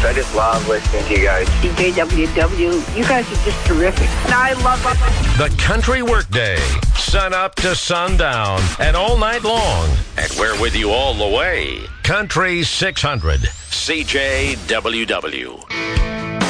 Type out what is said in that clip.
I just love listening to you guys. CJWW, you guys are just terrific. I love The Country Workday, sun up to sundown and all night long. And we're with you all the way. Country 600, CJWW.